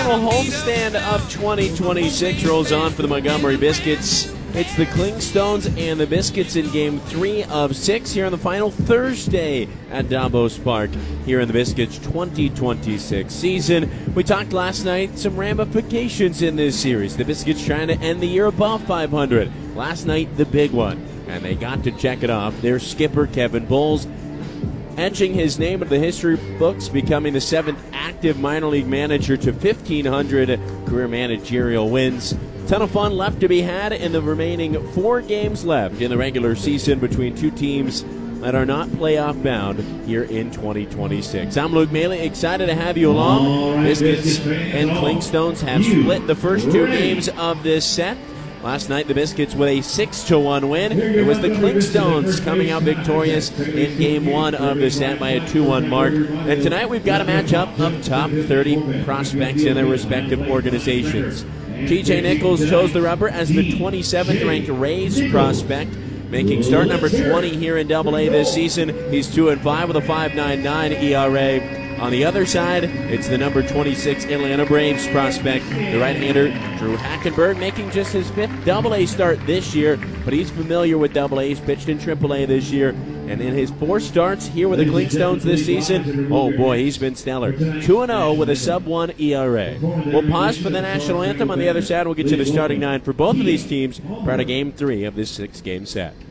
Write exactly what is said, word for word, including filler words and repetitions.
final homestand of twenty twenty-six rolls on for the Montgomery Biscuits. It's the Clingstones and the Biscuits in game three of six here on the final Thursday at Davos Park here in the Biscuits twenty twenty-six season. We talked last night some ramifications in this series. The Biscuits trying to end the year above five hundred. Last night, the big one, and they got to check it off. Their skipper, Kevin Bowles, etching his name into the history books, becoming the seventh active minor league manager to fifteen hundred career managerial wins. Ton of fun left to be had in the remaining four games left in the regular season between two teams that are not playoff bound here in twenty twenty-six. I'm Luke Maley, excited to have you along. Biscuits and Clingstones have split the first two games of this set. Last night, the Biscuits with a six to one win. It was the Clingstones coming out victorious in game one of the set by a two one mark. And tonight, we've got a matchup of top thirty prospects in their respective organizations. T J Nichols chose the rubber as the twenty-seventh ranked Rays prospect, making start number twenty here in Double A this season. He's two and five with a five point nine nine E R A. On the other side, it's the number twenty-six Atlanta Braves prospect, the right-hander Drew Hackenberg, making just his fifth Double A start this year, but he's familiar with Double A. He's pitched in Triple A this year, and in his four starts here with the Clingstones this season, oh boy, he's been stellar. two and oh with a sub one E R A. We'll pause for the national anthem. On the other side, we'll get you the starting nine for both of these teams prior to game three of this six-game set.